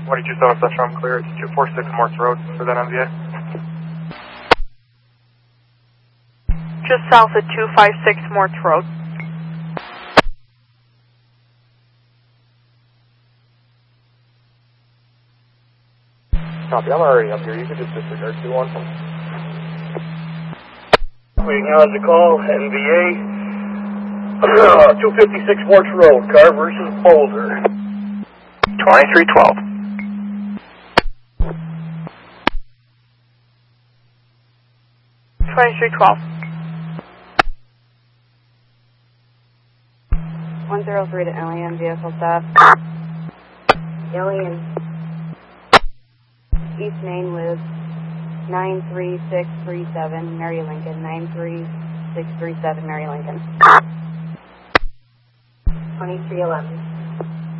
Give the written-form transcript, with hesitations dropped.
22 Central, I'm clear. It's 246 Morse Road for that MVA. Just south of 256 Morse Road. Copy, I'm already up here. You can just disregard 2-1. We acknowledge the call, NVA. 256 Morse Road, car versus Boulder. 2312. $23.12. 103 to Alien, vehicle stop. Alien. East Main with 93637 Mary Lincoln. 93637 Mary Lincoln. 2311.